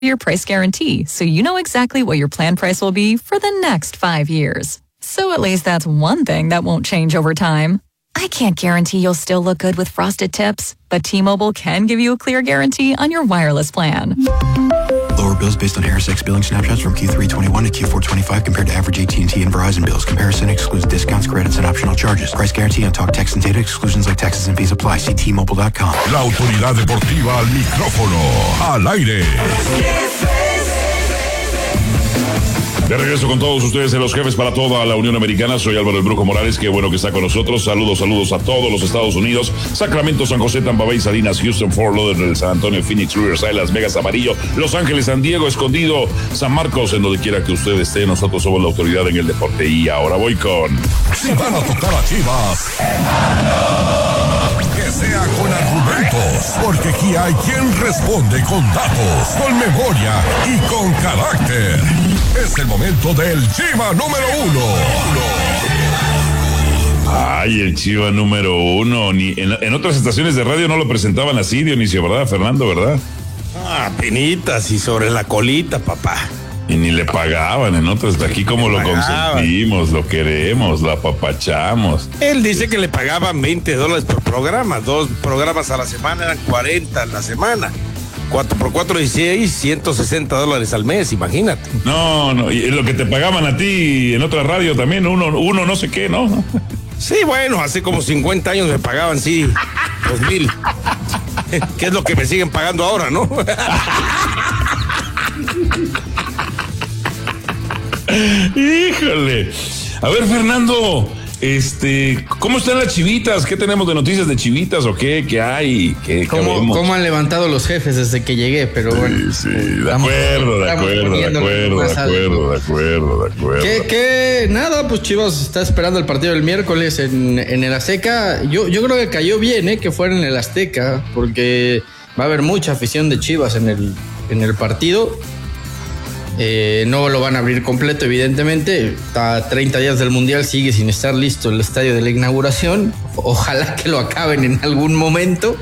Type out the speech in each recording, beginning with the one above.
your price guarantee, so you know exactly what your plan price will be for the next 5 years. So at least that's one thing that won't change over time. I can't guarantee you'll still look good with frosted tips, but T-Mobile can give you a clear guarantee on your wireless plan. Lower bills based on AirSix billing snapshots from Q3 21 to Q4 25 compared to average AT&T and Verizon bills. Comparison excludes discounts, credits, and optional charges. Price guarantee on talk, text, and data. Exclusions like taxes and fees apply. See T-Mobile.com. La autoridad deportiva al micrófono, al aire. De regreso con todos ustedes en Los Jefes para toda la Unión Americana. Soy Álvaro El Brujo Morales, qué bueno que está con nosotros. Saludos a todos los Estados Unidos. Sacramento, San José, Tampa Bay, Salinas, Houston, Fort Lauderdale, San Antonio, Phoenix, Riverside, Las Vegas, Amarillo, Los Ángeles, San Diego, Escondido, San Marcos, en donde quiera que usted esté. Nosotros somos la autoridad en el deporte. Y ahora voy con... Si van a tocar a Chivas, que sea con argumentos, porque aquí hay quien responde con datos, con memoria y con carácter. Es el momento del Chiva número 1. Ay, el Chiva número 1. Ni en otras estaciones de radio no lo presentaban así, Dionisio, ¿verdad, Fernando, verdad? Penitas y sobre la colita, papá. Y ni le pagaban en otras. De aquí como lo consentimos, lo queremos, lo apapachamos. Él dice que le pagaban $20 por programa. 2 programas a la semana eran 40 a la semana. 4 por 4, 16, $160 al mes, imagínate. No, y lo que te pagaban a ti en otra radio también, uno no sé qué, ¿no? Sí, bueno, hace como 50 años me pagaban, sí, 2,000. ¿Qué es lo que me siguen pagando ahora, no? Híjole. A ver, Fernando, ¿cómo están las Chivitas? ¿Qué tenemos de noticias de Chivitas o qué? ¿Qué hay? ¿Cómo han levantado los jefes desde que llegué? Pero bueno. Sí, de acuerdo. ¿Qué? Nada, pues Chivas está esperando el partido del miércoles en el Azteca. Yo creo que cayó bien, que fuera en el Azteca, porque va a haber mucha afición de Chivas en el partido. No lo van a abrir completo, evidentemente. A 30 días del Mundial sigue sin estar listo el estadio de la inauguración. Ojalá que lo acaben en algún momento.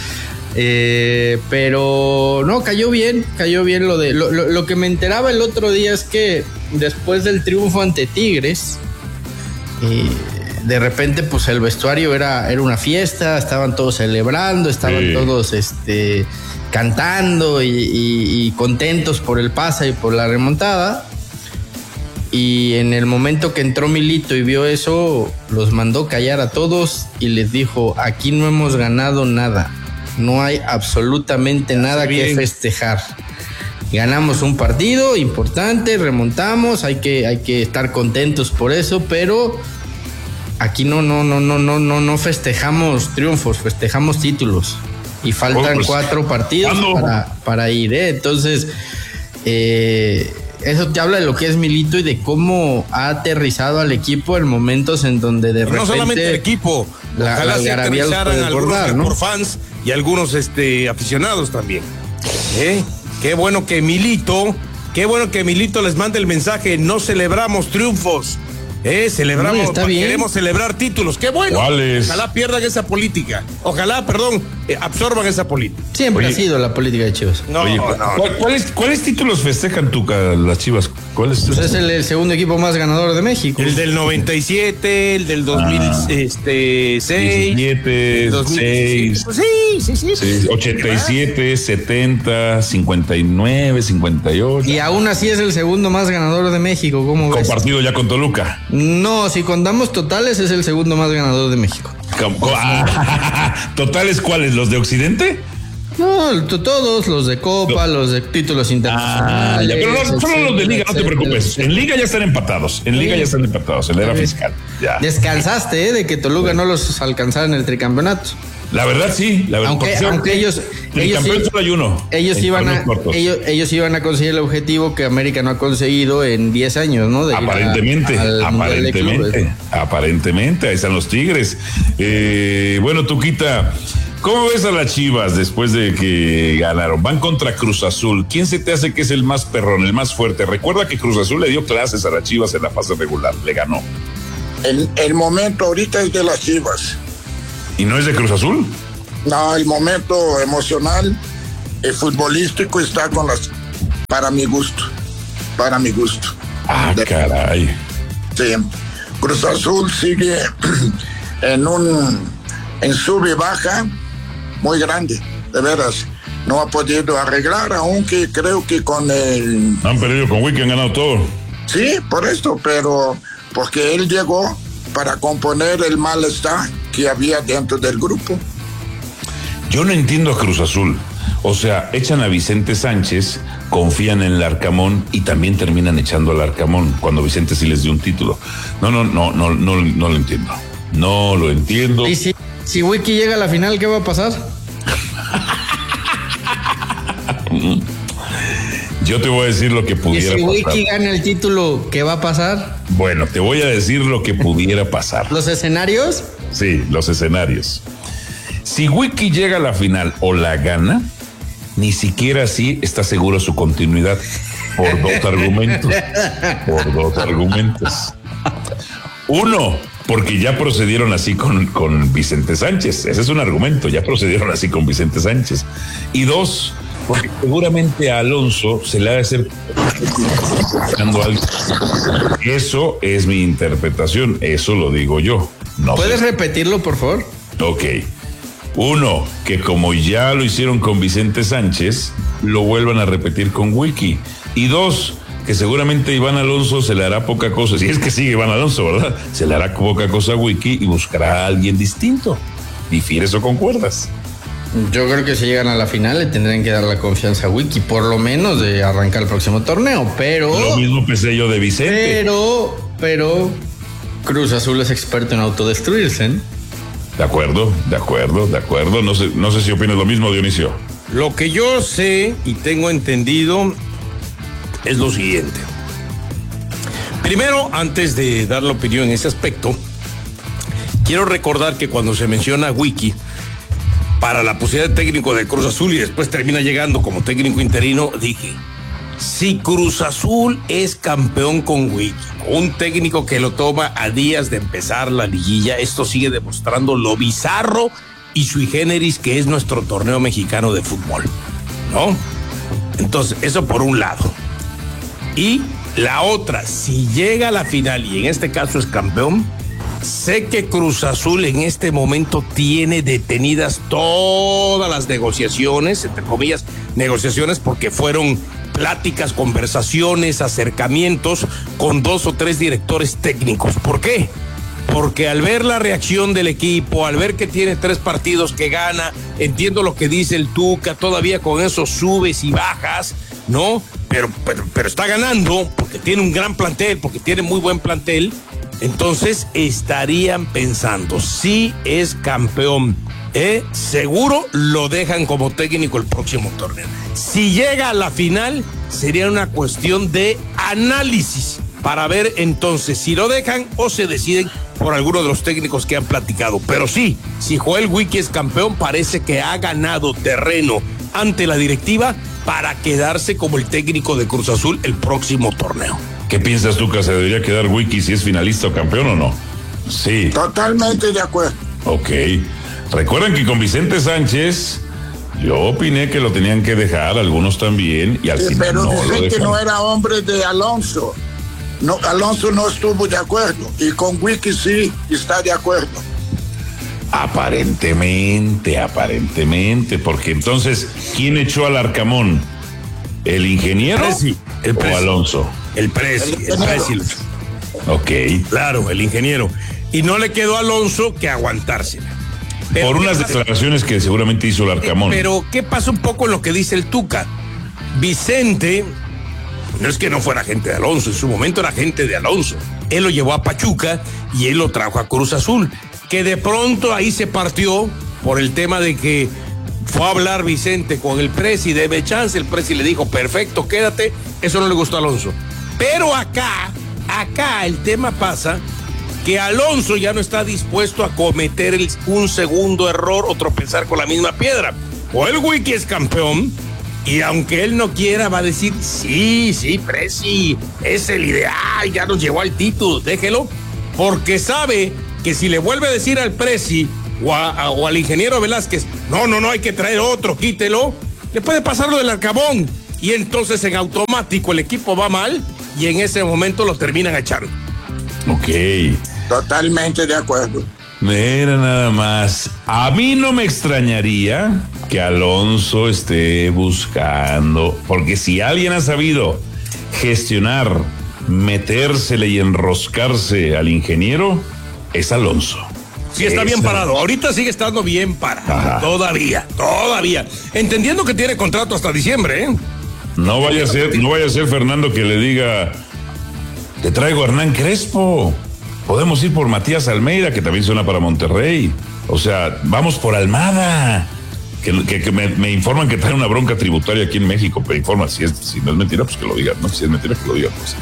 Pero no, cayó bien lo que me enteraba el otro día es que después del triunfo ante Tigres, de repente pues el vestuario era una fiesta, estaban todos celebrando, estaban todos cantando y contentos por el pase y por la remontada. Y en el momento que entró Milito y vio eso, los mandó callar a todos y les dijo: aquí no hemos ganado nada, no hay absolutamente nada que festejar. Ganamos un partido importante, remontamos, hay que estar contentos por eso, pero aquí no festejamos triunfos, festejamos títulos. Y faltan 4 partidos para ir, Entonces, eso te habla de lo que es Milito y de cómo ha aterrizado al equipo en momentos en donde de repente... No solamente el equipo, ojalá se aterrizaran algunos, ¿no? Por fans y algunos aficionados también. Qué bueno que Milito les mande el mensaje: no celebramos triunfos. Celebramos, queremos celebrar títulos. ¡Qué bueno! ¿Cuáles? Ojalá pierdan esa política. Absorban esa política. Siempre ha sido la política de Chivas. ¿Cuáles títulos festejan las Chivas? ¿Cuáles? Pues es el segundo equipo más ganador de México. El del 97, el del 2006. 17, 2006. Pues sí. 87, 70, 59, 58. Y aún así es el segundo más ganador de México. ¿Cómo ves? Compartido ya con Toluca. No, si contamos totales es el segundo más ganador de México. ¿Totales cuáles? ¿Los de Occidente? No, todos, los de Copa, los de títulos internacionales. Pero no, solo los de Liga, no te preocupes. En Liga ya están empatados. En la era fiscal. Ya. Descansaste, de que Toluca no los alcanzara en el tricampeonato. La verdad sí, aunque ellos solo hay uno. Ellos iban a conseguir el objetivo que América no ha conseguido en 10 años, ¿no? Aparentemente, ahí están los Tigres. Bueno, Tuquita, ¿cómo ves a las Chivas después de que ganaron? Van contra Cruz Azul. ¿Quién se te hace que es el más perrón, el más fuerte? Recuerda que Cruz Azul le dio clases a las Chivas en la fase regular, le ganó. El momento ahorita es de las Chivas. ¿Y no es de Cruz Azul? No, el momento emocional, el futbolístico está con las para mi gusto. Ah, caray. Sí, Cruz Azul sigue en sub y baja muy grande, de veras. No ha podido arreglar, aunque creo que con el... Han perdido con Wiki, han ganado todo. Sí, por esto, pero porque él llegó para componer el malestar que había dentro del grupo. Yo no entiendo a Cruz Azul. O sea, echan a Vicente Sánchez, confían en Larcamón y también terminan echando a Larcamón cuando Vicente sí les dio un título. No lo entiendo. No lo entiendo. ¿Y si Wiki llega a la final, qué va a pasar? Yo te voy a decir lo que pudiera pasar. ¿Y si Wiki gana el título, qué va a pasar? Bueno, te voy a decir lo que pudiera pasar. ¿Los escenarios? Sí, los escenarios. Si Wiki llega a la final o la gana, ni siquiera así está seguro su continuidad. Por dos argumentos. Uno, porque ya procedieron así con Vicente Sánchez. Ese es un argumento, ya procedieron así con Vicente Sánchez. Y dos, porque seguramente a Alonso se le ha de hacer buscando algo. Eso es mi interpretación, eso lo digo yo. No ¿Puedes repetirlo, por favor? Ok. Uno, que como ya lo hicieron con Vicente Sánchez, lo vuelvan a repetir con Wiki. Y dos, que seguramente Iván Alonso se le hará poca cosa, si es que sigue Iván Alonso, ¿verdad? Se le hará poca cosa a Wiki y buscará a alguien distinto. ¿Difieres o concuerdas? Yo creo que si llegan a la final le tendrán que dar la confianza a Wiki, por lo menos de arrancar el próximo torneo, pero... Lo mismo pensé yo de Vicente. Pero Cruz Azul es experto en autodestruirse, ¿eh? De acuerdo. No sé si opinas lo mismo, Dionisio. Lo que yo sé y tengo entendido es lo siguiente. Primero, antes de dar la opinión en ese aspecto, quiero recordar que cuando se menciona a Wiki para la posibilidad de técnico de Cruz Azul y después termina llegando como técnico interino, dije, si Cruz Azul es campeón con Wiki, un técnico que lo toma a días de empezar la liguilla, esto sigue demostrando lo bizarro y sui generis que es nuestro torneo mexicano de fútbol, ¿no? Entonces, eso por un lado. Y la otra, si llega a la final y en este caso es campeón, sé que Cruz Azul en este momento tiene detenidas todas las negociaciones, entre comillas, negociaciones porque fueron pláticas, conversaciones, acercamientos con 2 o 3 directores técnicos. ¿Por qué? Porque al ver la reacción del equipo, al ver que tiene 3 partidos que gana, entiendo lo que dice el Tuca, todavía con esos subes y bajas, ¿no? Pero está ganando porque tiene un gran plantel, porque tiene muy buen plantel. Entonces estarían pensando, si es campeón, seguro lo dejan como técnico el próximo torneo. Si llega a la final, sería una cuestión de análisis para ver entonces si lo dejan o se deciden por alguno de los técnicos que han platicado. Pero sí, si Joel Wiki es campeón, parece que ha ganado terreno ante la directiva para quedarse como el técnico de Cruz Azul el próximo torneo. ¿Qué piensas tú, que se debería quedar Wiki si es finalista o campeón o no? Sí. Totalmente de acuerdo. Ok. Recuerden que con Vicente Sánchez yo opiné que lo tenían que dejar, algunos también, y al final pero no Vicente no era hombre de Alonso. No, Alonso no estuvo de acuerdo y con Wiki sí está de acuerdo. Aparentemente, porque entonces, ¿quién echó al Arcamón? ¿El ingeniero o Alonso? El Presi. Ok. Claro, el ingeniero. Y no le quedó a Alonso que aguantársela. Pero por unas declaraciones que seguramente hizo el Arcamón. Pero ¿qué pasa un poco en lo que dice el Tuca? Vicente, no es que no fuera gente de Alonso, en su momento era gente de Alonso. Él lo llevó a Pachuca y él lo trajo a Cruz Azul, que de pronto ahí se partió por el tema de que fue a hablar Vicente con el Presi, debe chance, el Presi le dijo, perfecto, quédate, eso no le gustó a Alonso. Pero acá el tema pasa que Alonso ya no está dispuesto a cometer un segundo error o tropezar con la misma piedra. O el Wiki es campeón y aunque él no quiera va a decir, sí, Presi, es el ideal, ya nos llevó al título, déjelo, porque sabe que si le vuelve a decir al Presi o al ingeniero Velázquez, no, hay que traer otro, quítelo, le puede pasar lo del Arcamón, y entonces en automático el equipo va mal y en ese momento lo terminan echando. Ok. Totalmente de acuerdo. Mira nada más. A mí no me extrañaría que Alonso esté buscando, porque si alguien ha sabido gestionar, metérsele y enroscarse al ingeniero, es Alonso. Sí, está bien parado. Ahorita sigue estando bien parado. Ajá. Todavía. Entendiendo que tiene contrato hasta diciembre, ¿eh? No vaya a ser Fernando que le diga, te traigo a Hernán Crespo. Podemos ir por Matías Almeida, que también suena para Monterrey. O sea, vamos por Almada. Que me informan que trae una bronca tributaria aquí en México. Me informan, si no es mentira, pues que lo digan. No, si es mentira, que lo digan. Pues.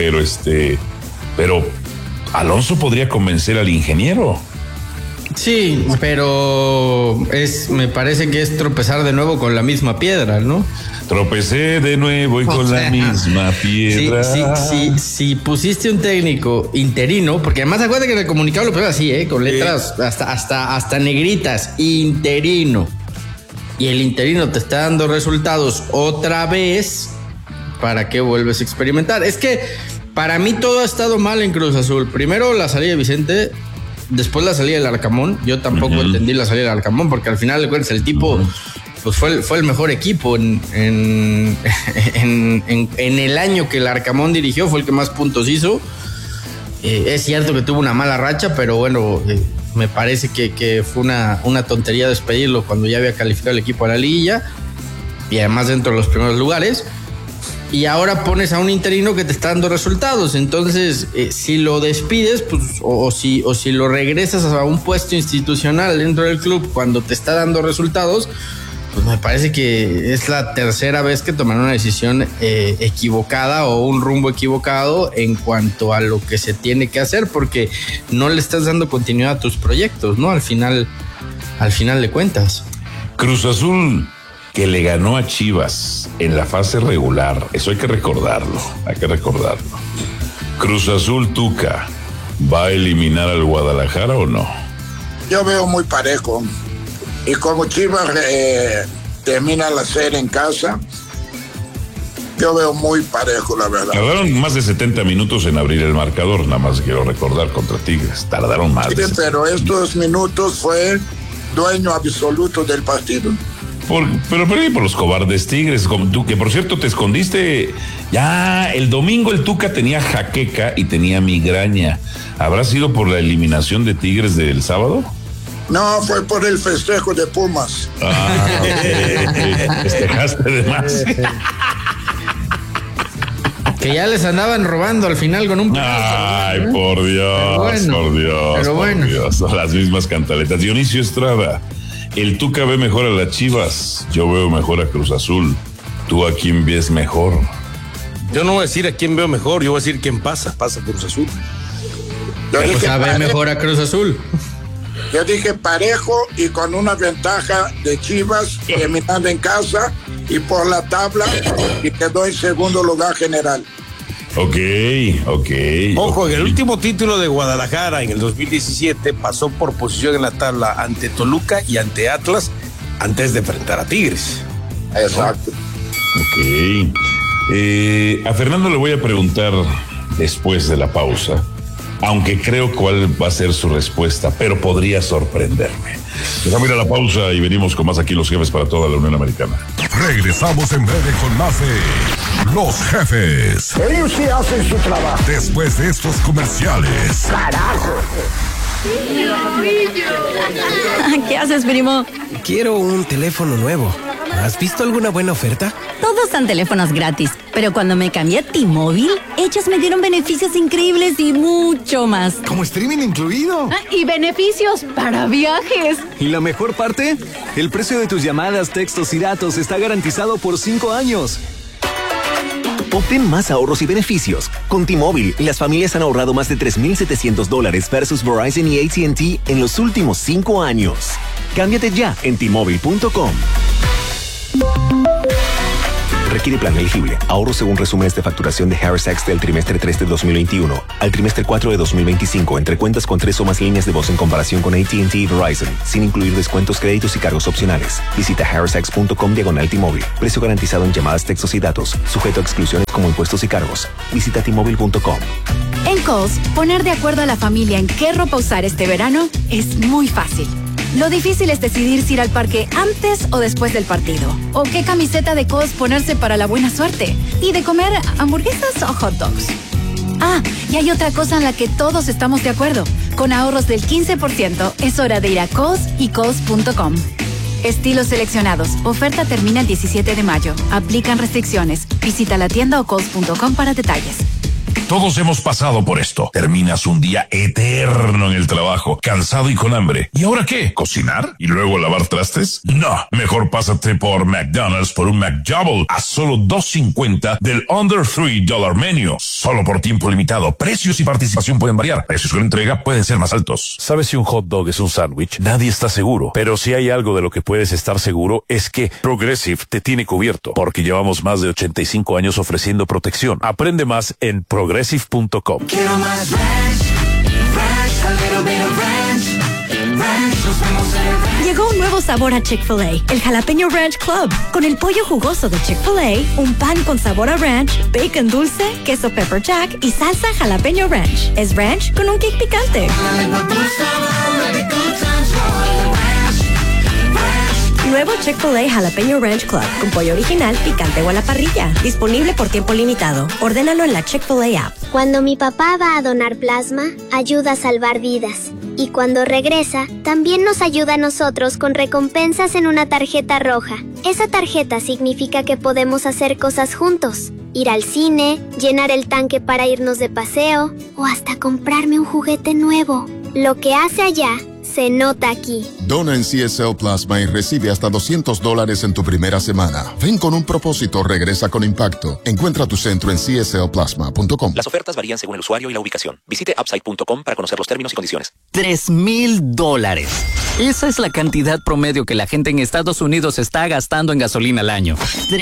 Pero Alonso podría convencer al ingeniero. Sí, pero me parece que es tropezar de nuevo con la misma piedra, ¿no? Tropecé de nuevo y con la misma piedra. Si pusiste un técnico interino, porque además acuérdate que en el comunicado lo pusieron así, con letras hasta negritas, interino. Y el interino te está dando resultados otra vez, ¿para qué vuelves a experimentar? Es que para mí todo ha estado mal en Cruz Azul. Primero la salida de Vicente, después la salida del Arcamón. Yo tampoco entendí la salida del Arcamón, porque al final de cuentas el tipo pues fue el mejor equipo en el año que el Arcamón dirigió, fue el que más puntos hizo. Es cierto que tuvo una mala racha, pero bueno, me parece que fue una tontería despedirlo cuando ya había calificado el equipo a la liguilla y además dentro de los primeros lugares. Y ahora pones a un interino que te está dando resultados. Entonces, si lo despides, pues, o si lo regresas a un puesto institucional dentro del club cuando te está dando resultados, pues me parece que es la tercera vez que tomaron una decisión equivocada o un rumbo equivocado en cuanto a lo que se tiene que hacer, porque no le estás dando continuidad a tus proyectos, ¿no? Al final de cuentas. Cruz Azul, que le ganó a Chivas en la fase regular, eso hay que recordarlo. Cruz Azul Tuca, ¿va a eliminar al Guadalajara o no? Yo veo muy parejo. Y como Chivas termina la serie en casa, yo veo muy parejo, la verdad. Tardaron más de 70 minutos en abrir el marcador, nada más quiero recordar, contra Tigres. Tardaron más. Sí, pero estos minutos fue dueño absoluto del partido. Pero por los cobardes Tigres, como tú, que por cierto te escondiste. Ya el domingo el Tuca tenía jaqueca y tenía migraña. ¿Habrá sido por la eliminación de Tigres del sábado? No, fue por el festejo de Pumas. Festejaste de más. Que ya les andaban robando al final con un... Ay, por Dios, por Dios. Las mismas cantaletas. Dionisio Estrada, el Tuca ve mejor a las Chivas, yo veo mejor a Cruz Azul. ¿Tú a quién ves mejor? Yo no voy a decir a quién veo mejor, yo voy a decir quién pasa Cruz Azul. Pues a ver mejor a Cruz Azul. Yo dije parejo y con una ventaja de Chivas terminando en casa y por la tabla y quedó en segundo lugar general. Ok. Ojo, en el último título de Guadalajara en el 2017 pasó por posición en la tabla ante Toluca y ante Atlas antes de enfrentar a Tigres. Exacto. Ok. A Fernando le voy a preguntar después de la pausa, aunque creo cuál va a ser su respuesta, pero podría sorprenderme. Vamos a ir a la pausa y venimos con más aquí Los Jefes para toda la Unión Americana. Regresamos en breve con más de Los Jefes. Ellos sí hacen su trabajo. Después de estos comerciales. ¡Carajo! ¿Qué haces, primo? Quiero un teléfono nuevo. ¿Has visto alguna buena oferta? Todos dan teléfonos gratis, pero cuando me cambié a T-Mobile, ellos me dieron beneficios increíbles y mucho más. ¿Como streaming incluido? Y beneficios para viajes. ¿Y la mejor parte? El precio de tus llamadas, textos y datos está garantizado por 5 años. Obtén más ahorros y beneficios. Con T-Mobile, las familias han ahorrado más de $3,700 versus Verizon y AT&T en los últimos 5 años. Cámbiate ya en T-Mobile.com. Adquiere plan elegible. Ahorro según resúmenes de facturación de Harris X del trimestre 3 de 2021 al trimestre 4 de 2025 entre cuentas con 3 o más líneas de voz en comparación con AT&T y Verizon, sin incluir descuentos, créditos y cargos opcionales. Visita harrisx.com/T-Mobile. Precio garantizado en llamadas, textos y datos. Sujeto a exclusiones como impuestos y cargos. Visita T-Mobile.com. En Kohl's, poner de acuerdo a la familia en qué ropa usar este verano es muy fácil. Lo difícil es decidir si ir al parque antes o después del partido. O qué camiseta de Kohl's ponerse para la buena suerte. Y de comer hamburguesas o hot dogs. Ah, y hay otra cosa en la que todos estamos de acuerdo. Con ahorros del 15%, es hora de ir a Kohl's y Kohl's.com. Estilos seleccionados. Oferta termina el 17 de mayo. Aplican restricciones. Visita la tienda o Kohl's.com para detalles. Todos hemos pasado por esto. Terminas un día eterno en el trabajo, cansado y con hambre. ¿Y ahora qué? ¿Cocinar? ¿Y luego lavar trastes? No. Mejor pásate por McDonald's por un McDouble a solo $2.50 del Under $3 Menu. Solo por tiempo limitado. Precios y participación pueden variar. Precios con entrega pueden ser más altos. ¿Sabes si un hot dog es un sándwich? Nadie está seguro. Pero si hay algo de lo que puedes estar seguro es que Progressive te tiene cubierto. Porque llevamos más de 85 años ofreciendo protección. Aprende más en Progressive.com. Quiero más ranch, ranch, a little bit of ranch, ranch, nos vemos en el ranch. Llegó un nuevo sabor a Chick-fil-A, el Jalapeño Ranch Club. Con el pollo jugoso de Chick-fil-A, un pan con sabor a ranch, bacon dulce, queso pepper jack y salsa jalapeño ranch. Es ranch con un kick picante. Nuevo Chick-fil-A Jalapeño Ranch Club, con pollo original, picante o a la parrilla. Disponible por tiempo limitado. Ordénalo en la Chick-fil-A app. Cuando mi papá va a donar plasma, ayuda a salvar vidas. Y cuando regresa, también nos ayuda a nosotros con recompensas en una tarjeta roja. Esa tarjeta significa que podemos hacer cosas juntos. Ir al cine, llenar el tanque para irnos de paseo o hasta comprarme un juguete nuevo. Lo que hace allá se nota aquí. Dona en CSL Plasma y recibe hasta $200 en tu primera semana. Ven con un propósito, regresa con impacto. Encuentra tu centro en cslplasma.com. Las ofertas varían según el usuario y la ubicación. Visite upside.com para conocer los términos y condiciones. $3,000. Esa es la cantidad promedio que la gente en Estados Unidos está gastando en gasolina al año.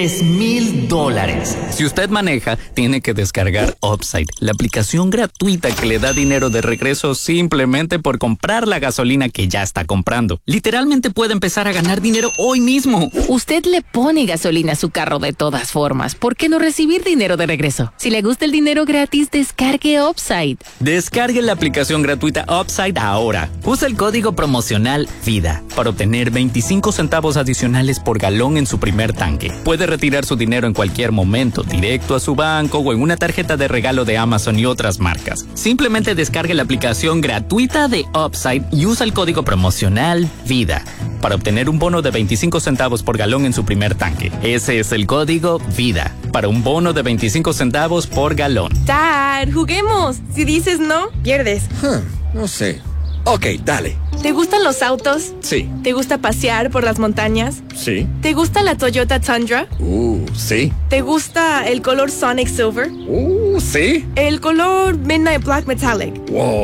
$3,000. Si usted maneja, tiene que descargar Upside, la aplicación gratuita que le da dinero de regreso simplemente por comprar la gasolina que ya está comprando. Literalmente puede empezar a ganar dinero hoy mismo. Usted le pone gasolina a su carro de todas formas. ¿Por qué no recibir dinero de regreso? Si le gusta el dinero gratis, descargue Upside. Descargue la aplicación gratuita Upside ahora. Usa el código promocional VIDA para obtener 25 centavos adicionales por galón en su primer tanque. Puede retirar su dinero en cualquier momento, directo a su banco o en una tarjeta de regalo de Amazon y otras marcas. Simplemente descargue la aplicación gratuita de Upside y usa el código promocional VIDA para obtener un bono de 25 centavos por galón en su primer tanque. Ese es el código VIDA para un bono de 25 centavos por galón. Dad, juguemos. Si dices no, pierdes. No sé. Ok, dale. ¿Te gustan los autos? Sí. ¿Te gusta pasear por las montañas? Sí. ¿Te gusta la Toyota Tundra? Sí. ¿Te gusta el color Sonic Silver? Sí. ¿El color Midnight Black Metallic?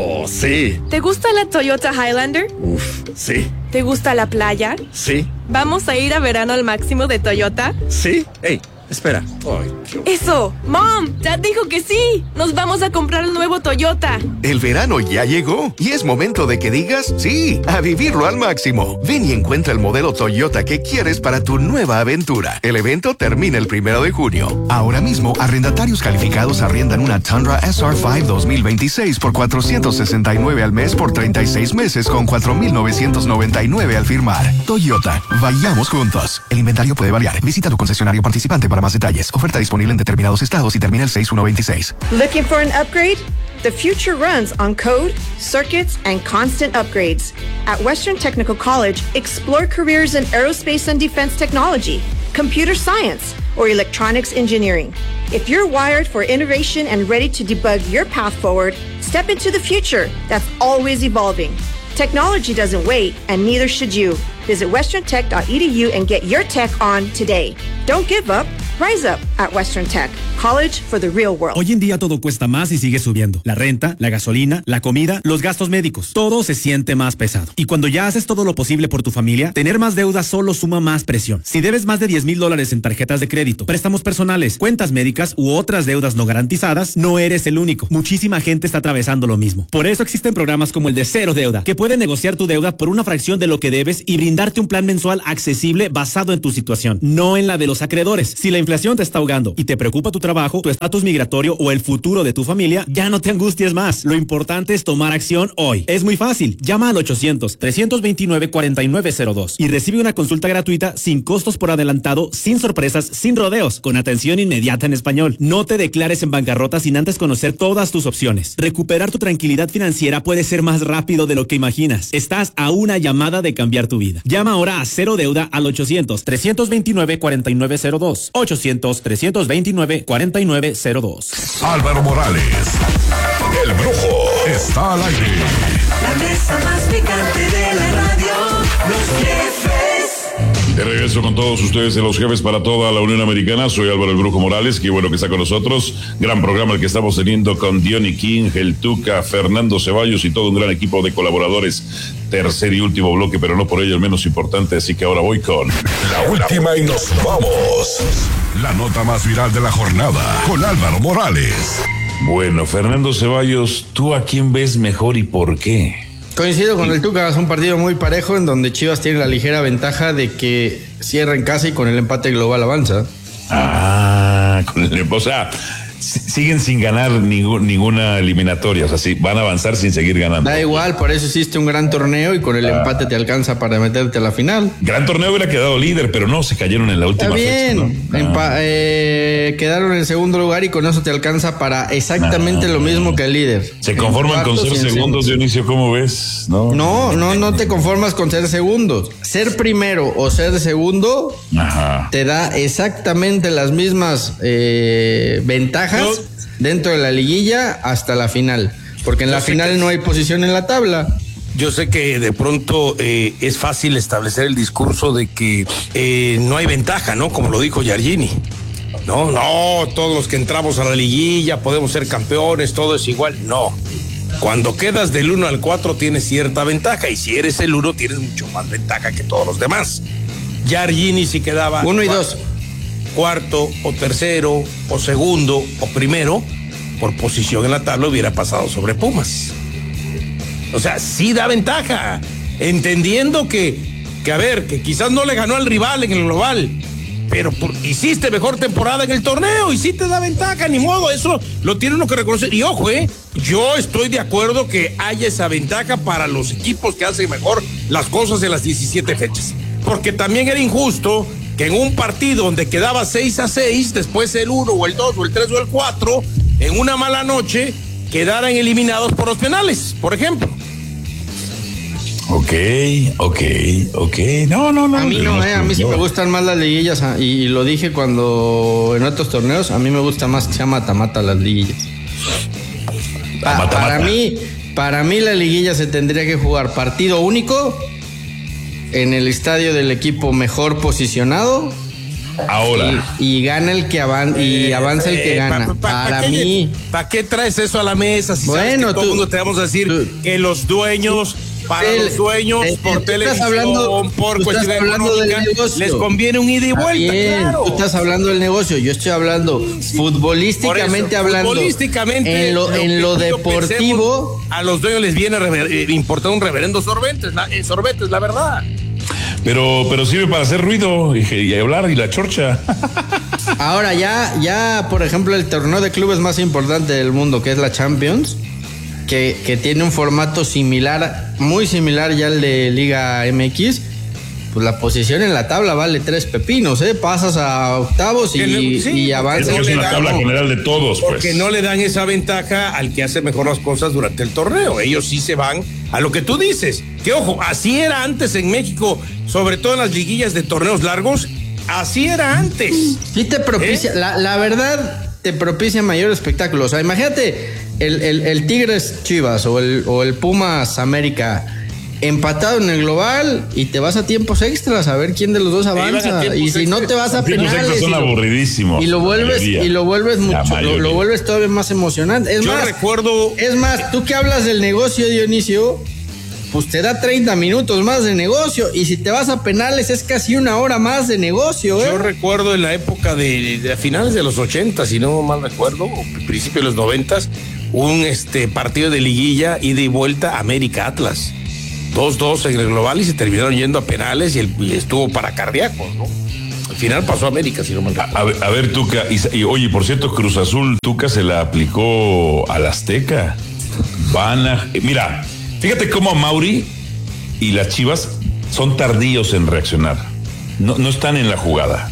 Sí. ¿Te gusta la Toyota Highlander? Sí. ¿Te gusta la playa? Sí. ¿Vamos a ir a verano al máximo de Toyota? Sí. Hey, espera. ¡Eso! ¡Mom! ¡Dad dijo que sí! ¡Nos vamos a comprar el nuevo Toyota! El verano ya llegó y es momento de que digas sí a vivirlo al máximo. Ven y encuentra el modelo Toyota que quieres para tu nueva aventura. El evento termina el 1 de junio. Ahora mismo, arrendatarios calificados arriendan una Tundra SR5 2026 por $469 al mes por 36 meses con $4,999 al firmar. Toyota, vayamos juntos. El inventario puede variar. Visita tu concesionario participante para más detalles. Oferta disponible en determinados estados y termina el 6/1/26. Looking for an upgrade? The future runs on code, circuits, and constant upgrades. At Western Technical College, explore careers in aerospace and defense technology, computer science, or electronics engineering. If you're wired for innovation and ready to debug your path forward, step into the future that's always evolving. Technology doesn't wait, and neither should you. Visit westerntech.edu and get your tech on today. Don't give up. Rise up at Western Tech. College for the real world. Hoy en día todo cuesta más y sigue subiendo. La renta, la gasolina, la comida, los gastos médicos. Todo se siente más pesado. Y cuando ya haces todo lo posible por tu familia, tener más deuda solo suma más presión. Si debes más de $10,000 en tarjetas de crédito, préstamos personales, cuentas médicas u otras deudas no garantizadas, no eres el único. Muchísima gente está atravesando lo mismo. Por eso existen programas como el de Cero Deuda, que pueden negociar tu deuda por una fracción de lo que debes y brindarte un plan mensual accesible basado en tu situación, no en la de los acreedores. Si la inflación te está ahogando y te preocupa tu trabajo, tu estatus migratorio o el futuro de tu familia, ya no te angusties más. Lo importante es tomar acción hoy. Es muy fácil. Llama al 800-329-4902 y recibe una consulta gratuita sin costos por adelantado, sin sorpresas, sin rodeos, con atención inmediata en español. No te declares en bancarrota sin antes conocer todas tus opciones. Recuperar tu tranquilidad financiera puede ser más rápido de lo que imaginas. Estás a una llamada de cambiar tu vida. Llama ahora a Cero Deuda al 800-329-4902. 800-329-4902. Álvaro Morales, el Brujo, está al aire. La mesa más picante de la radio, los jefes. De regreso con todos ustedes en Los Jefes para toda la Unión Americana. Soy Álvaro el Brujo Morales, qué bueno que está con nosotros. Gran programa el que estamos teniendo con Diony King, El Tuca, Fernando Ceballos y todo un gran equipo de colaboradores. Tercer y último bloque, pero no por ello el menos importante, así que ahora voy con la última y nos vamos. La nota más viral de la jornada con Álvaro Morales. Bueno, Fernando Ceballos, ¿tú a quién ves mejor y por qué? Coincido con el Tuca, es un partido muy parejo en donde Chivas tiene la ligera ventaja de que cierra en casa y con el empate global avanza. O sea, siguen sin ganar ninguna eliminatoria, o sea, sí, van a avanzar sin seguir ganando. Da igual, por eso hiciste un gran torneo y con el empate te alcanza para meterte a la final. Gran torneo hubiera quedado líder, pero no, se cayeron en la última fecha, ¿no? Quedaron en segundo lugar y con eso te alcanza para exactamente lo mismo que el líder. ¿Se conforman con ser segundos, Dionisio? ¿Cómo ves? No te conformas con ser segundos. Ser primero o ser segundo te da exactamente las mismas ventajas dentro de la liguilla hasta la final, porque en la final no hay posición en la tabla. Yo sé que de pronto es fácil establecer el discurso de que no hay ventaja, ¿no? Como lo dijo Giardini. No, todos los que entramos a la liguilla podemos ser campeones, todo es igual. No. Cuando quedas del 1 al 4 tienes cierta ventaja y si eres el 1 tienes mucho más ventaja que todos los demás. Giardini si quedaba 1 y 2. Cuarto o tercero o segundo o primero por posición en la tabla hubiera pasado sobre Pumas. O sea, sí da ventaja, entendiendo que a ver, que quizás no le ganó al rival en el global, pero hiciste mejor temporada en el torneo y sí te da ventaja, ni modo, eso lo tiene uno que reconocer. Y ojo, yo estoy de acuerdo que haya esa ventaja para los equipos que hacen mejor las cosas en las 17 fechas, porque también era injusto que en un partido donde quedaba 6-6, después el 1 o el 2 o el 3 o el 4, en una mala noche, quedaran eliminados por los penales, por ejemplo. Ok. No. A mí no, a mí sí me gustan más las liguillas, y lo dije cuando en otros torneos, a mí me gusta más que sea mata-mata las liguillas. Para mí la liguilla se tendría que jugar partido único en el estadio del equipo mejor posicionado. Ahora. Y gana el que avanza, y avanza el que gana. Para mí. ¿Para qué traes eso a la mesa? Si sabes que todo el mundo te vamos a decir que los dueños, los dueños por televisión, por cuestión económica, les conviene un ida y vuelta. Claro. Tú estás hablando del negocio, yo estoy hablando futbolísticamente hablando. Futbolísticamente, en lo deportivo. A los dueños les viene importar un reverendo sorbetes, la verdad. Pero sirve para hacer ruido y hablar y la chorcha. Ahora ya, por ejemplo, el torneo de clubes más importante del mundo, que es la Champions, que tiene un formato similar, muy similar ya al de Liga MX, pues la posición en la tabla vale 3 pepinos, pasas a octavos y avanzas. Es una tabla general de todos, pues. Porque no le dan esa ventaja al que hace mejor las cosas durante el torneo. Ellos sí se van a lo que tú dices. Que ojo, así era antes en México, sobre todo en las liguillas de torneos largos, así era antes. Sí te propicia, la verdad, te propicia mayor espectáculo. O sea, imagínate el Tigres Chivas o el Pumas América empatado en el global y te vas a tiempos extras a ver quién de los dos avanza. Y si no te vas a penales son aburridísimos. Y lo vuelves mucho, lo vuelves todavía más emocionante. Es más, tú que hablas del negocio, Dionisio, pues te da 30 minutos más de negocio, y si te vas a penales es casi una hora más de negocio. Yo recuerdo en la época de finales de los 80, si no mal recuerdo, o principios de los 90, un partido de liguilla ida y vuelta América-Atlas. 2-2 en el global y se terminaron yendo a penales y estuvo para cardíacos, ¿no? Al final pasó a América, si no me acuerdo. A ver, Tuca, y oye, por cierto, Cruz Azul, Tuca se la aplicó al Azteca. Mira, fíjate cómo Mauri y las Chivas son tardíos en reaccionar. No están en la jugada,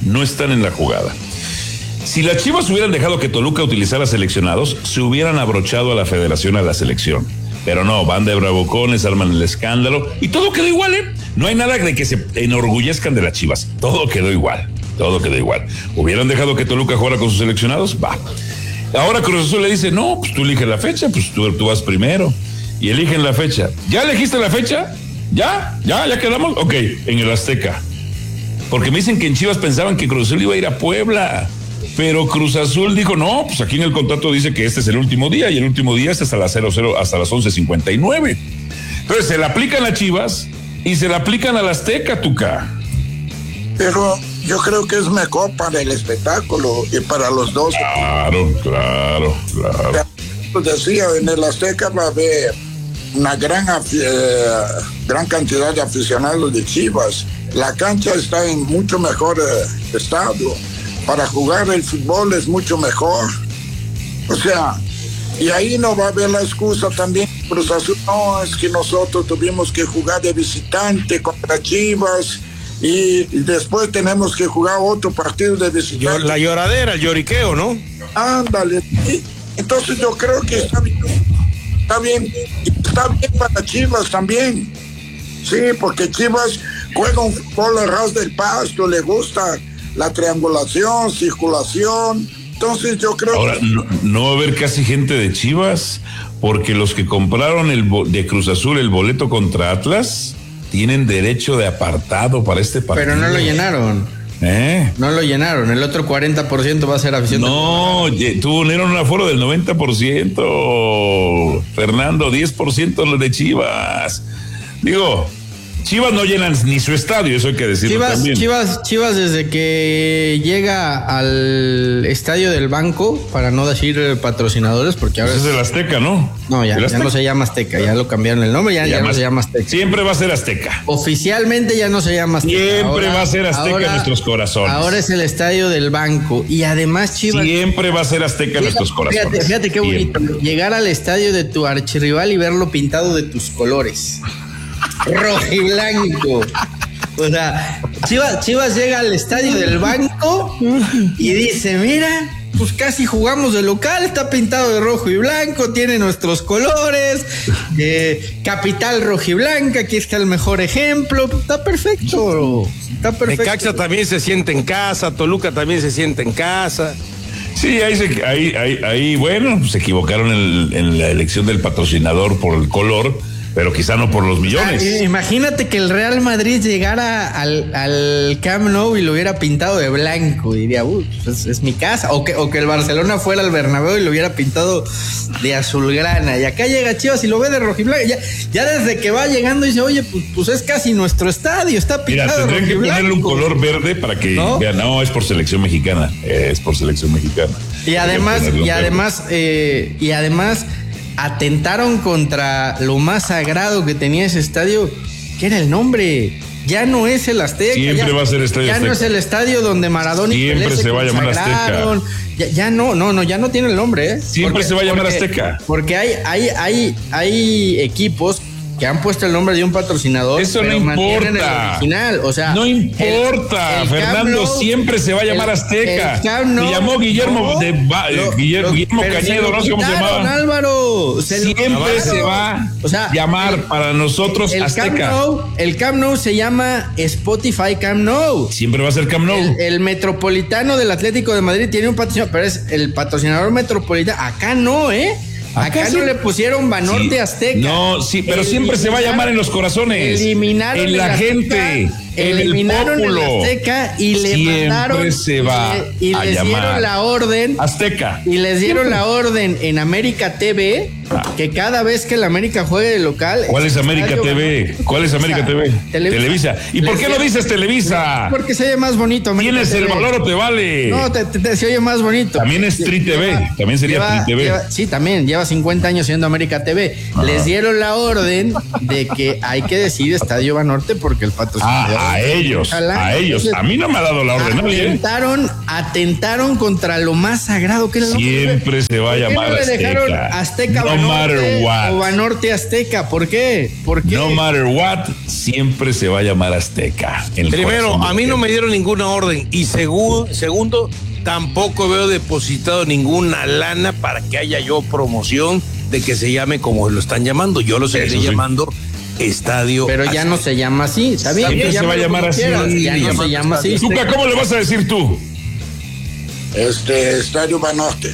Si las Chivas hubieran dejado que Toluca utilizara seleccionados, se hubieran abrochado a la federación, a la selección. Pero no, van de bravucones, arman el escándalo y todo quedó igual, ¿eh? No hay nada de que se enorgullezcan de las Chivas. Todo quedó igual. ¿Hubieran dejado que Toluca jugara con sus seleccionados? Va. Ahora Cruz Azul le dice, no, pues tú eliges la fecha, pues tú vas primero. Y eligen la fecha. ¿Ya elegiste la fecha? ¿Ya quedamos? Ok, en el Azteca. Porque me dicen que en Chivas pensaban que Cruz Azul iba a ir a Puebla. Pero Cruz Azul dijo, no, pues aquí en el contrato dice que este es el último día, y el último día es hasta las 11:59. Entonces se la aplican a Chivas y se la aplican al Azteca, Tuca. Pero yo creo que es mejor para el espectáculo y para los dos. Claro. Decía, en el Azteca va a haber una gran cantidad de aficionados de Chivas. La cancha está en mucho mejor estado. Para jugar el fútbol es mucho mejor. O sea, y ahí no va a haber la excusa también. Cruz Azul, no, es que nosotros tuvimos que jugar de visitante contra Chivas y después tenemos que jugar otro partido de visitante. La lloradera, el lloriqueo, ¿no? Ándale. Entonces yo creo que está bien para Chivas también. Sí, porque Chivas juega un fútbol al ras del pasto, le gusta la triangulación, circulación. Entonces yo creo ahora, no va a haber casi gente de Chivas, porque los que compraron de Cruz Azul el boleto contra Atlas tienen derecho de apartado para este partido. Pero no lo llenaron. No lo llenaron. El otro 40% va a ser afición. No, tuvieron un aforo del 90%. Fernando, 10% los de Chivas. Digo, Chivas no llenan ni su estadio, eso hay que decirlo también. Chivas desde que llega al estadio del Banco, para no decir patrocinadores, porque ahora es el Azteca, ¿no? No, ya no se llama Azteca, ya lo cambiaron el nombre, ya no se llama Azteca. Siempre va a ser Azteca. Oficialmente ya no se llama Azteca. Siempre va a ser Azteca en nuestros corazones. Ahora es el estadio del Banco, y además Chivas siempre va a ser Azteca en nuestros corazones. Fíjate qué bonito, llegar al estadio de tu archirrival y verlo pintado de tus colores. Rojo y blanco. O sea, Chivas llega al estadio del Banco y dice, mira, pues casi jugamos de local, está pintado de rojo y blanco, tiene nuestros colores, capital rojiblanca, aquí está el mejor ejemplo, está perfecto. Necaxa también se siente en casa, Toluca también se siente en casa. Sí, ahí bueno, se equivocaron en la elección del patrocinador por el color, pero quizá no por los millones. Imagínate que el Real Madrid llegara al Camp Nou y lo hubiera pintado de blanco, y diría, pues es mi casa. O que el Barcelona fuera al Bernabéu y lo hubiera pintado de azulgrana. Y acá llega Chivas y lo ve de rojiblanco. Ya desde que va llegando dice, oye, pues es casi nuestro estadio, está pintado de rojiblanco. Tendrían que ponerle un color verde para que vean, no, es por selección mexicana. Y además atentaron contra lo más sagrado que tenía ese estadio, que era el nombre. Ya no es el Azteca. Siempre va a ser Estadio Azteca. Ya no es el estadio donde Maradona y Pelé se va a llamar Azteca. Ya no tiene el nombre, Siempre se va a llamar Azteca. Porque hay equipos que han puesto el nombre de un patrocinador. Eso no importa. El original. O sea, no importa, Fernando, siempre se va a llamar Azteca. Se llamó Guillermo Cañedo, no sé cómo se llamaba. Álvaro, siempre se va a llamar para nosotros Azteca. El Camp Nou se llama Spotify Camp Nou. Siempre va a ser Camp Nou. El Metropolitano del Atlético de Madrid tiene un patrocinador, pero es el patrocinador metropolitano. Acá no, Acá no le pusieron Banorte Azteca. No, sí, pero siempre se va a llamar en los corazones. Eliminaron en la gente. Eliminaron el Azteca y le mandaron. Se va y a les llamar dieron la orden. Azteca. Y les dieron la orden en América TV que cada vez que el América juegue de local. ¿Cuál es América TV? ¿Cuál es América TV? Televisa. ¿Y por qué no dices Televisa? Porque se oye más bonito. ¿Tienes el valor o te vale? No, se oye más bonito. También es Tri TV. También sería Tri TV. Sí, también. Lleva 50 años siendo América TV. Les dieron la orden de que hay que decir Estadio Banorte porque el patrocinador. A ellos. A mí no me ha dado la orden. Atentaron contra lo más sagrado que era. Siempre se va a llamar Azteca no matter what. O Banorte Azteca. ¿Por qué? No matter what, siempre se va a llamar Azteca. Primero, a mí no me dieron ninguna orden. Y segundo, tampoco veo depositado ninguna lana para que haya yo promoción de que se llame como lo están llamando. Yo lo seguiré llamando Estadio Pero ya no se llama así, ¿está bien? Siempre se va a llamar así. Ya no se llama así. Tuca, ¿cómo le vas a decir tú? Estadio Banorte.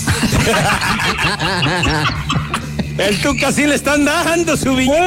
El Tuca sí le están dando su billete.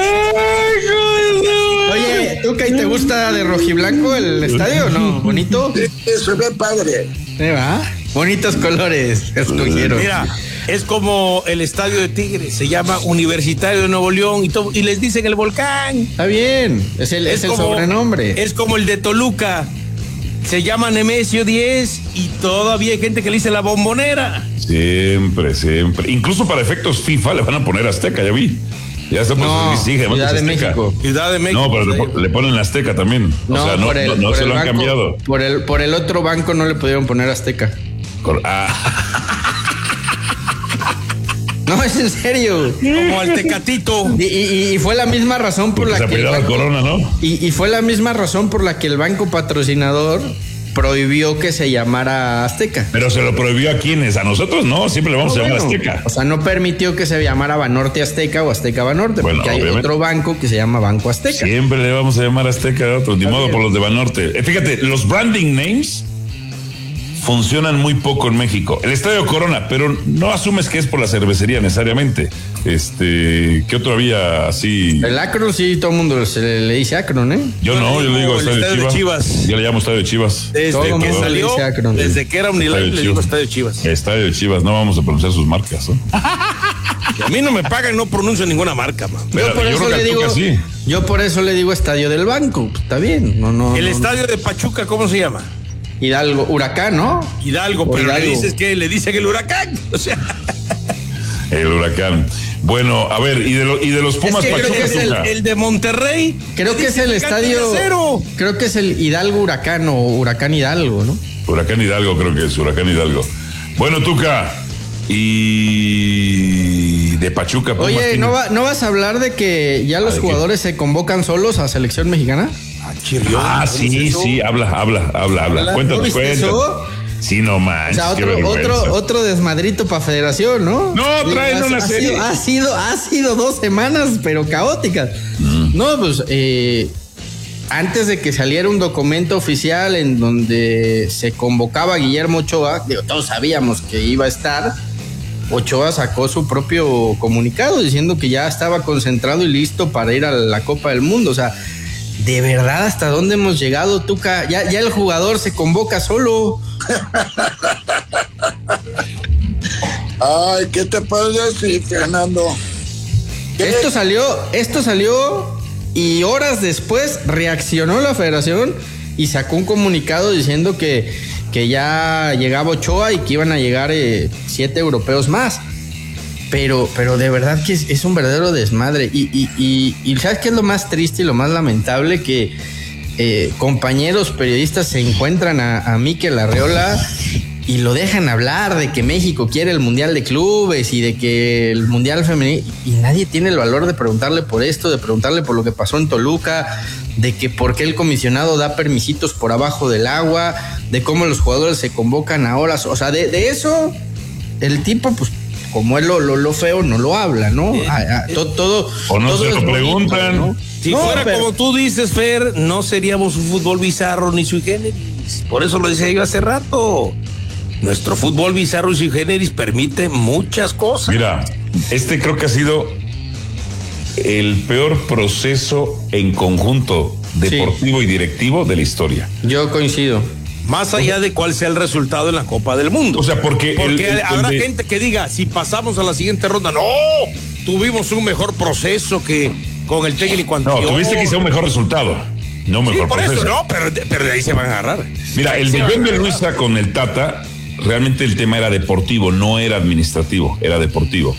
Oye, Tuca, ¿y te gusta de rojiblanco el estadio o no? ¿Bonito? Se ve padre. ¿Se va? Bonitos colores escogieron. Mira, es como el estadio de Tigres, se llama Universitario de Nuevo León y les dicen el Volcán. Está bien, es el sobrenombre. Es como el de Toluca, se llama Nemesio 10 y todavía hay gente que le dice la Bombonera. Siempre. Incluso para efectos FIFA le van a poner Azteca, ya vi. Ya está Ciudad de México. Ciudad de México. No, pero le ponen Azteca también. No, o sea, no se lo han cambiado. Por el otro banco no le pudieron poner Azteca. No, es en serio. Como al Tecatito. Y fue la misma razón por la que. Corona, ¿no? Y fue la misma razón por la que el banco patrocinador prohibió que se llamara Azteca. Pero se lo prohibió a quienes, a nosotros no, siempre le vamos a llamar Azteca. O sea, no permitió que se llamara Banorte Azteca o Azteca Banorte, porque hay otro banco que se llama Banco Azteca. Siempre le vamos a llamar Azteca a otros, ni modo por los de Banorte. Fíjate, los branding names funcionan muy poco en México. El Estadio Corona, pero no asumes que es por la cervecería necesariamente. ¿Qué otro había así? El Akron, sí, todo el mundo le dice Akron, ¿eh? Yo le digo Estadio de Chivas. Yo le llamo Estadio de Chivas. Desde que salió, desde que era Unilife, le digo Estadio de Chivas. Estadio de Chivas, no vamos a pronunciar sus marcas, ¿no? A mí no me pagan, no pronuncio ninguna marca, man. Yo por eso le digo Estadio del Banco. Está bien, El estadio de Pachuca, ¿cómo se llama? Hidalgo, Huracán, ¿no? Hidalgo, pero le dices que le dicen el Huracán. O sea. El Huracán. Bueno, a ver, y de los Pumas Pachuca. Creo que es el de Monterrey. Creo que es el estadio. Creo que es el Hidalgo Huracán o Huracán Hidalgo, ¿no? Huracán Hidalgo, creo que es Huracán Hidalgo. Bueno, Tuca. Y de Pachuca. Pumas. Oye, ¿no vas a hablar de que ya los jugadores se convocan solos a selección mexicana? Sí, habla. Cuéntanos. Eso? Sí, no manches. O sea, otro desmadrito para Federación, ¿no? No, traen una serie. Ha sido 2 semanas, pero caóticas. No, pues, antes de que saliera un documento oficial en donde se convocaba a Guillermo Ochoa, todos sabíamos que iba a estar. Ochoa sacó su propio comunicado diciendo que ya estaba concentrado y listo para ir a la Copa del Mundo. O sea, ¿de verdad hasta dónde hemos llegado, Tuca? Ya el jugador se convoca solo. Ay, ¿qué te puedo decir, Fernando? Esto salió y horas después reaccionó la Federación y sacó un comunicado diciendo que ya llegaba Ochoa y que iban a llegar 7 europeos más. Pero de verdad que es un verdadero desmadre. Y ¿sabes qué es lo más triste y lo más lamentable? Que compañeros periodistas se encuentran a Mikel Arreola y lo dejan hablar de que México quiere el Mundial de Clubes y de que el Mundial Femenino, y nadie tiene el valor de preguntarle por esto, de preguntarle por lo que pasó en Toluca, de que por qué el comisionado da permisitos por abajo del agua, de cómo los jugadores se convocan a horas. O sea, de eso el tipo, pues, como es lo feo, no lo habla, ¿no? Todo o no se lo preguntan, ¿no? Si fuera como tú dices, Fer, no seríamos un fútbol bizarro ni sui generis. Por eso lo decía yo hace rato. Nuestro fútbol bizarro y sui generis permite muchas cosas. Mira, Este creo que ha sido el peor proceso en conjunto deportivo y directivo de la historia. Yo coincido. Más allá de cuál sea el resultado en la Copa del Mundo. O sea, porque habrá gente que diga, si pasamos a la siguiente ronda, no, tuvimos un mejor proceso que con el técnico anterior. No, tuviste quizá un mejor resultado. No mejor por proceso. Eso, no, pero de ahí se van a agarrar. Mira, el de John de Luisa con el Tata, realmente el tema era deportivo, no era administrativo, era deportivo.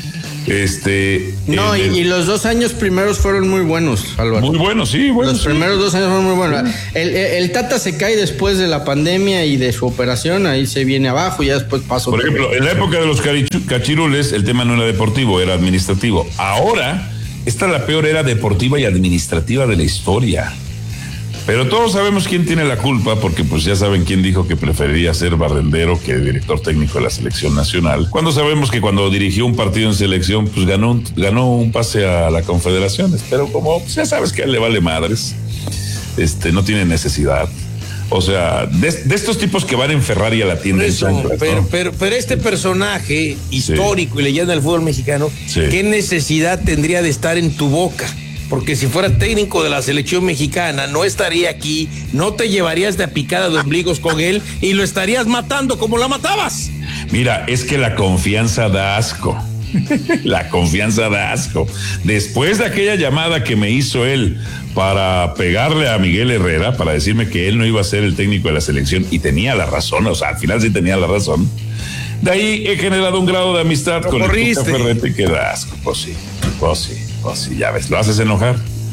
Y los 2 años primeros fueron muy buenos, Álvaro. Muy buenos, sí, buenos. Los primeros 2 años fueron muy buenos. El Tata se cae después de la pandemia y de su operación, ahí se viene abajo y ya después pasó. Por ejemplo, en la época de los cachirules, el tema no era deportivo, era administrativo. Ahora, esta es la peor era deportiva y administrativa de la historia. Pero todos sabemos quién tiene la culpa, porque pues ya saben quién dijo que preferiría ser barrendero que director técnico de la selección nacional. Cuando sabemos que cuando dirigió un partido en selección, pues ganó un pase a la Confederaciones. Pero como pues, ya sabes que a él le vale madres, no tiene necesidad. O sea, de estos tipos que van en Ferrari a la tienda. Pero este personaje histórico y leyenda del fútbol mexicano, ¿qué necesidad tendría de estar en tu boca? Porque si fuera técnico de la selección mexicana, no estaría aquí, no te llevarías de picada de ombligos con él y lo estarías matando como la matabas. Mira, es que la confianza da asco. La confianza da asco. Después de aquella llamada que me hizo él para pegarle a Miguel Herrera, para decirme que él no iba a ser el técnico de la selección, y tenía la razón, o sea, al final sí tenía la razón. De ahí he generado un grado de amistad con el Tuca Ferretti que da asco. Pues sí, ya ves, lo haces enojar.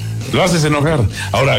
Ahora,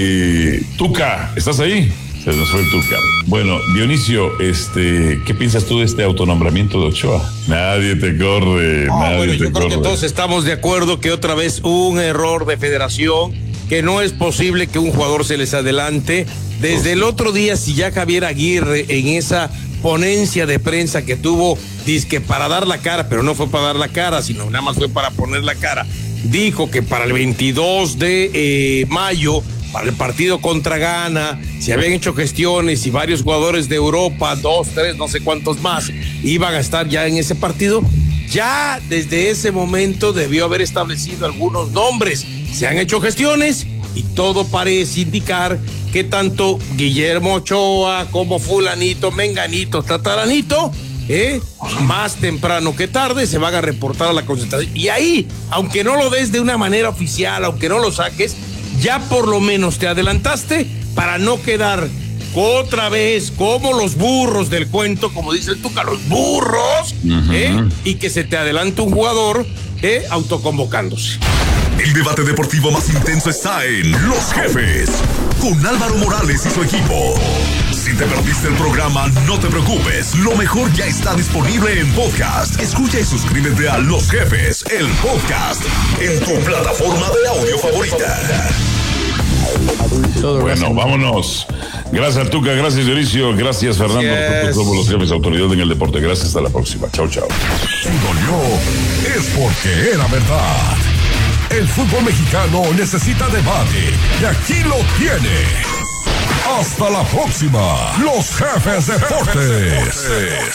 Tuca, ¿estás ahí? Se nos fue el Tuca. Bueno, Dionisio, ¿qué piensas tú de este autonombramiento de Ochoa? Nadie te corre, yo creo que todos estamos de acuerdo que otra vez un error de federación, que no es posible que un jugador se les adelante. Desde el otro día, si ya Javier Aguirre en esa ponencia de prensa que tuvo, dizque para dar la cara, pero no fue para dar la cara, sino nada más fue para poner la cara, dijo que para el 22 de mayo, para el partido contra Ghana, se habían hecho gestiones y varios jugadores de Europa, 2, 3, no sé cuántos más, iban a estar ya en ese partido. Ya desde ese momento debió haber establecido algunos nombres. Se han hecho gestiones y todo parece indicar que tanto Guillermo Ochoa como fulanito, menganito, tataranito, más temprano que tarde se van a reportar a la concentración. Y ahí, aunque no lo des de una manera oficial, aunque no lo saques, ya por lo menos te adelantaste para no quedar otra vez como los burros del cuento, como dice el Tuca, los burros, y que se te adelante un jugador autoconvocándose. El debate deportivo más intenso está en Los Jefes, con Álvaro Morales y su equipo. Si te perdiste el programa, no te preocupes. Lo mejor ya está disponible en podcast. Escucha y suscríbete a Los Jefes, el podcast, en tu plataforma de audio favorita. Bueno, vámonos. Gracias, Tuca. Gracias, Dionisio. Gracias, Fernando. Nosotros somos Los Jefes, autoridad en el deporte. Gracias. Hasta la próxima. Chao, chao. Si dolió, es porque era verdad. El fútbol mexicano necesita debate. Y aquí lo tiene. Hasta la próxima. Los Jefes Deportes.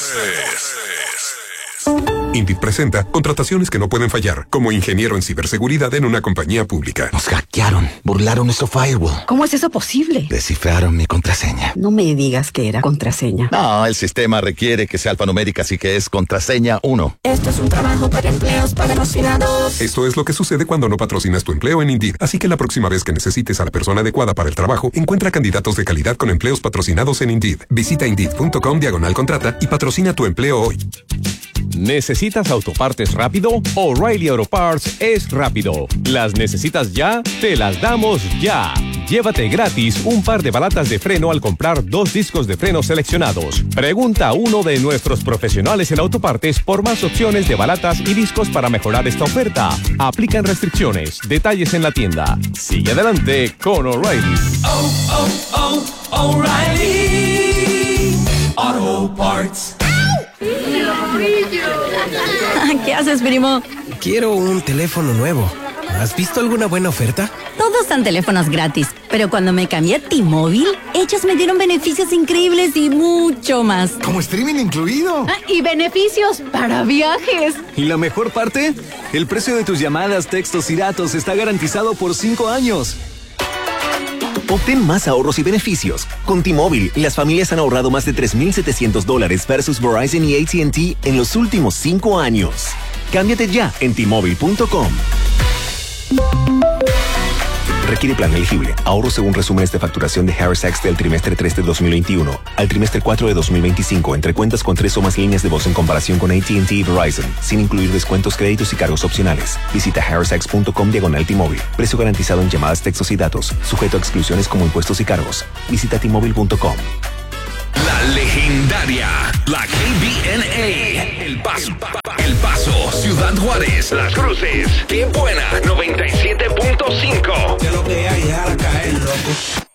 Indeed presenta contrataciones que no pueden fallar, como ingeniero en ciberseguridad en una compañía pública. Nos hackearon, burlaron nuestro firewall. ¿Cómo es eso posible? Descifraron mi contraseña. No me digas que era contraseña. No, el sistema requiere que sea alfanumérica, así que es contraseña 1. Esto es un trabajo para empleos patrocinados. Esto es lo que sucede cuando no patrocinas tu empleo en Indeed. Así que la próxima vez que necesites a la persona adecuada para el trabajo, encuentra candidatos de calidad con empleos patrocinados en Indeed. Visita Indeed.com/contrata y patrocina tu empleo hoy. ¿Necesitas autopartes rápido? O'Reilly Auto Parts es rápido. ¿Las necesitas ya? Te las damos ya. Llévate gratis un par de balatas de freno al comprar 2 discos de freno seleccionados. Pregunta a uno de nuestros profesionales en autopartes por más opciones de balatas y discos para mejorar esta oferta. Aplican restricciones. Detalles en la tienda. Sigue adelante con O'Reilly. O'Reilly Auto Parts. ¿Qué haces, primo? Quiero un teléfono nuevo. ¿Has visto alguna buena oferta? Todos dan teléfonos gratis, pero cuando me cambié a T-Mobile, ellos me dieron beneficios increíbles y mucho más. ¿Como streaming incluido? Y beneficios para viajes. ¿Y la mejor parte? El precio de tus llamadas, textos y datos está garantizado por 5 años. Obtén más ahorros y beneficios. Con T-Mobile, las familias han ahorrado más de $3,700 versus Verizon y AT&T en los últimos 5 años. Cámbiate ya en T-Mobile.com. Requiere plan elegible. Ahorro según resúmenes de facturación de Harris Sachs del trimestre 3 de 2021 al trimestre 4 de 2025 entre cuentas con 3 o más líneas de voz en comparación con AT&T y Verizon, sin incluir descuentos, créditos y cargos opcionales. Visita harrissax.com/T-Mobile. Precio garantizado en llamadas, textos y datos. Sujeto a exclusiones como impuestos y cargos. Visita T-Mobile.com. La legendaria, la KBNA, El Paso, Ciudad Juárez, Las Cruces, Qué Buena, 97.5. Que lo que hay, dejar caer, loco.